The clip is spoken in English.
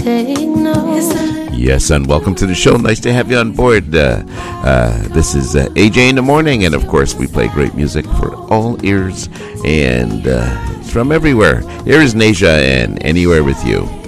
take no. Yes, and welcome to the show. Nice to have you on board. This is AJ in the Morning, and of course we play great music for all ears and from everywhere. Here is Nasia and Anywhere With You.